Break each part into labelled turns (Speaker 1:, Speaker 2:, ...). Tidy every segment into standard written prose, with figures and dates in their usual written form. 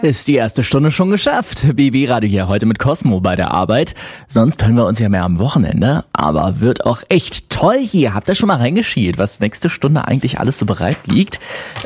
Speaker 1: ist die erste Stunde schon geschafft. BB Radio hier heute mit Cosmo bei der Arbeit. Sonst hören wir uns ja mehr am Wochenende. Aber wird auch echt toll hier. Habt ihr schon mal reingeschielt, was nächste Stunde eigentlich alles so bereit liegt?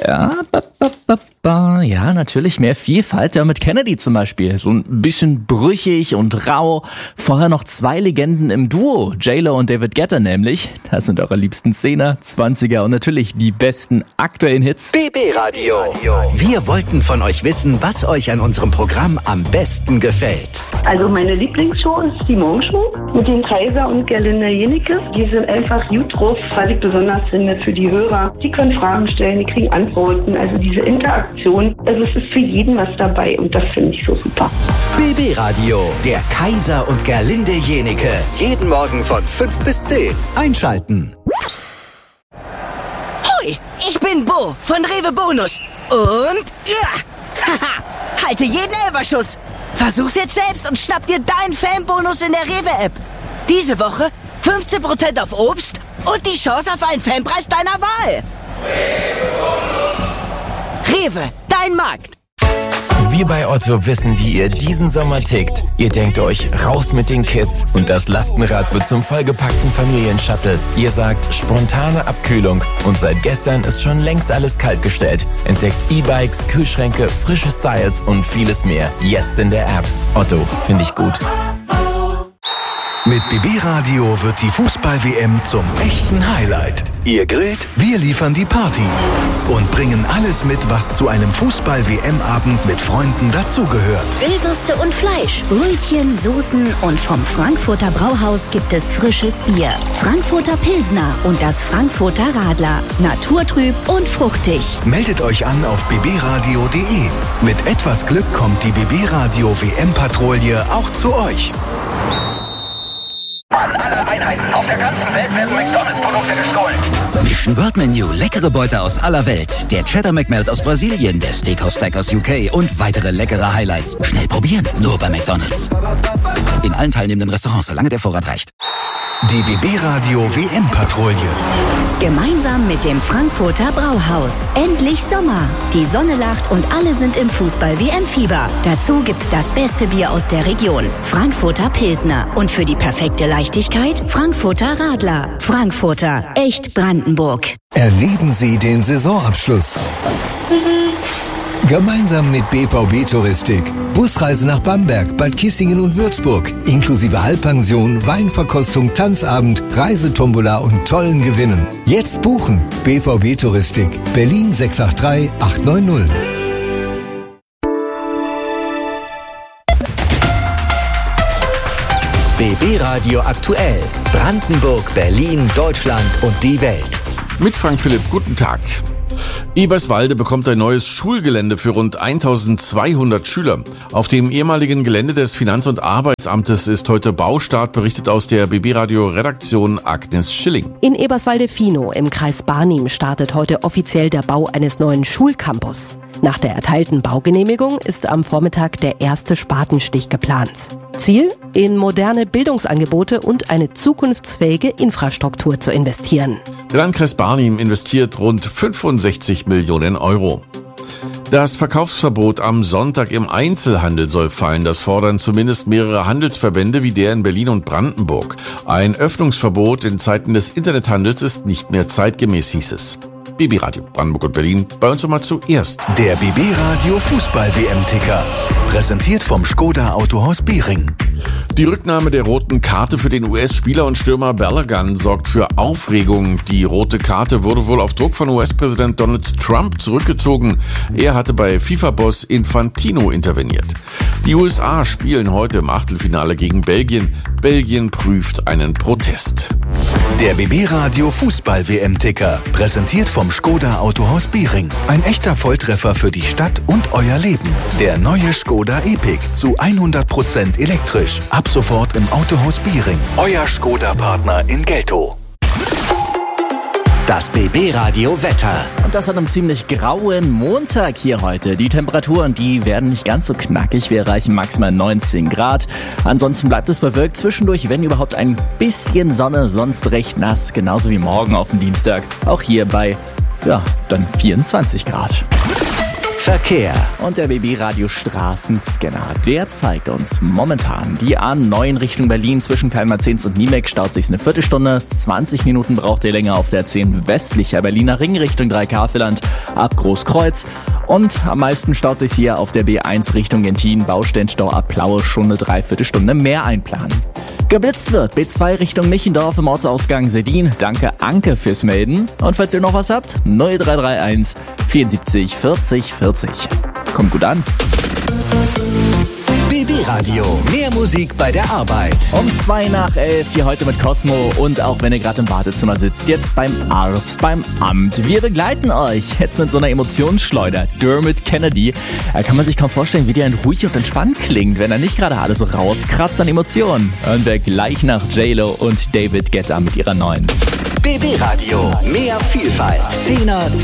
Speaker 1: Ja, natürlich mehr Vielfalt. Ja, mit Kennedy zum Beispiel. So ein bisschen brüchig und rau. Vorher noch 2 Legenden im Duo. J-Lo und David Guetta nämlich. Das sind eure liebsten 10er, 20er und natürlich die besten aktuellen Hits.
Speaker 2: BB Radio. Wir wollten von euch wissen, was euch an unserem Programm am besten gefällt.
Speaker 3: Also meine Lieblingsshow ist die Morgenshow mit den Kaiser und Gerlinde Jennecke. Die sind einfach gut drauf, was ich besonders finde für die Hörer. Die können Fragen stellen, die kriegen Antworten. Also diese Interaktion, also es ist für jeden was dabei und das finde ich so super.
Speaker 2: BB Radio, der Kaiser und Gerlinde Jennecke. Jeden Morgen von 5 bis 10. Einschalten.
Speaker 4: Hoi, ich bin Bo von Rewe Bonus. Und haha, halte jeden Elferschuss. Versuch's jetzt selbst und schnapp dir deinen Fanbonus in der Rewe-App. Diese Woche 15% auf Obst und die Chance auf einen Fanpreis deiner Wahl. Rewe, dein Markt.
Speaker 5: Wir bei Otto wissen, wie ihr diesen Sommer tickt. Ihr denkt euch, raus mit den Kids und das Lastenrad wird zum vollgepackten Familienshuttle. Ihr sagt, spontane Abkühlung und seit gestern ist schon längst alles kaltgestellt. Entdeckt E-Bikes, Kühlschränke, frische Styles und vieles mehr. Jetzt in der App. Otto, finde ich gut.
Speaker 6: Mit BB Radio wird die Fußball-WM zum echten Highlight. Ihr grillt, wir liefern die Party und bringen alles mit, was zu einem Fußball-WM-Abend mit Freunden dazugehört.
Speaker 7: Grillwürste und Fleisch, Brötchen, Soßen und vom Frankfurter Brauhaus gibt es frisches Bier. Frankfurter Pilsner und das Frankfurter Radler. Naturtrüb und fruchtig.
Speaker 6: Meldet euch an auf bbradio.de. Mit etwas Glück kommt die BB Radio WM-Patrouille auch zu euch.
Speaker 8: An alle Einheiten auf der ganzen Welt werden McDonalds-Produkte gestohlen.
Speaker 2: Mission World Menu, leckere Beute aus aller Welt. Der Cheddar McMelt aus Brasilien, der Steakhouse Stack aus UK und weitere leckere Highlights. Schnell probieren, nur bei McDonalds. In allen teilnehmenden Restaurants, solange der Vorrat reicht.
Speaker 6: Die BB Radio WM-Patrouille.
Speaker 7: Gemeinsam mit dem Frankfurter Brauhaus. Endlich Sommer. Die Sonne lacht und alle sind im Fußball-WM-Fieber. Dazu gibt's das beste Bier aus der Region. Frankfurter Pilsner. Und für die perfekte Leichtigkeit Frankfurter Radler. Frankfurter. Echt Brandenburg.
Speaker 9: Erleben Sie den Saisonabschluss. Gemeinsam mit BVB Touristik. Busreise nach Bamberg, Bad Kissingen und Würzburg. Inklusive Halbpension, Weinverkostung, Tanzabend, Reisetombola und tollen Gewinnen. Jetzt buchen. BVB Touristik. Berlin 683 890.
Speaker 2: BB Radio aktuell. Brandenburg, Berlin, Deutschland und die Welt.
Speaker 10: Mit Frank Philipp, guten Tag. Eberswalde bekommt ein neues Schulgelände für rund 1200 Schüler. Auf dem ehemaligen Gelände des Finanz- und Arbeitsamtes ist heute Baustart, berichtet aus der BB-Radio-Redaktion Agnes Schilling.
Speaker 11: In Eberswalde-Finow im Kreis Barnim startet heute offiziell der Bau eines neuen Schulcampus. Nach der erteilten Baugenehmigung ist am Vormittag der erste Spatenstich geplant. Ziel? In moderne Bildungsangebote und eine zukunftsfähige Infrastruktur zu investieren.
Speaker 10: Der Landkreis Barnim investiert rund 65 Millionen Euro. Das Verkaufsverbot am Sonntag im Einzelhandel soll fallen. Das fordern zumindest mehrere Handelsverbände wie der in Berlin und Brandenburg. Ein Öffnungsverbot in Zeiten des Internethandels ist nicht mehr zeitgemäß, hieß es. BB Radio Brandenburg und Berlin, bei uns nochmal zuerst.
Speaker 6: Der BB Radio Fußball-WM-Ticker. Präsentiert vom Skoda Autohaus Bering.
Speaker 10: Die Rücknahme der roten Karte für den US-Spieler und Stürmer Balogun sorgt für Aufregung. Die rote Karte wurde wohl auf Druck von US-Präsident Donald Trump zurückgezogen. Er hatte bei FIFA-Boss Infantino interveniert. Die USA spielen heute im Achtelfinale gegen Belgien. Belgien prüft einen Protest.
Speaker 6: Der BB Radio Fußball-WM-Ticker. Präsentiert vom Skoda Autohaus Bering. Ein echter Volltreffer für die Stadt und euer Leben. Der neue Skoda Epic zu 100% elektrisch. Ab sofort im Autohaus Bering. Euer Skoda-Partner in Geltow.
Speaker 2: Das BB Radio Wetter.
Speaker 1: Und das an einem ziemlich grauen Montag hier heute. Die Temperaturen, die werden nicht ganz so knackig. Wir erreichen maximal 19 Grad. Ansonsten bleibt es bewölkt. Zwischendurch, wenn überhaupt, ein bisschen Sonne, sonst recht nass. Genauso wie morgen auf dem Dienstag. Auch hier bei, dann 24 Grad.
Speaker 2: Verkehr.
Speaker 1: Und der BB-Radio Straßenscanner, der zeigt uns momentan die A9 Richtung Berlin zwischen Kleinmarzens und Niemek staut sich eine Viertelstunde. 20 Minuten braucht ihr länger auf der 10 westlicher Berliner Ring Richtung Dreikafelland ab Großkreuz. Und am meisten staut sich hier auf der B1 Richtung Gentin, Baustellenstau ab Plaue, schon eine Dreiviertelstunde mehr einplanen. Geblitzt wird B2 Richtung Michendorf im Ortsausgang Sedin. Danke Anke fürs Melden. Und falls ihr noch was habt, 0331 74 40 40. Kommt gut an.
Speaker 2: BB Radio. Mehr Musik bei der Arbeit.
Speaker 1: Um 11:02 hier heute mit Cosmo und auch wenn ihr gerade im Badezimmer sitzt, jetzt beim Arzt, beim Amt. Wir begleiten euch jetzt mit so einer Emotionsschleuder. Dermot Kennedy. Da kann man sich kaum vorstellen, wie der ruhig und entspannt klingt, wenn er nicht gerade alles so rauskratzt an Emotionen. Hören wir gleich nach J-Lo und David Guetta mit ihrer neuen.
Speaker 2: BB Radio. Mehr Vielfalt. 10er